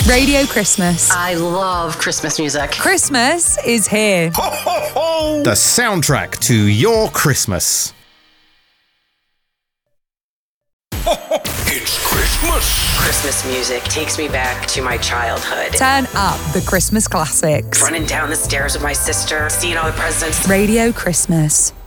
Radio Christmas. I love Christmas music. Christmas is here. Ho, ho, ho! The soundtrack to your Christmas. It's Christmas. Christmas music takes me back to my childhood. Turn up the Christmas classics. Running down the stairs with my sister, seeing all the presents. Radio Christmas.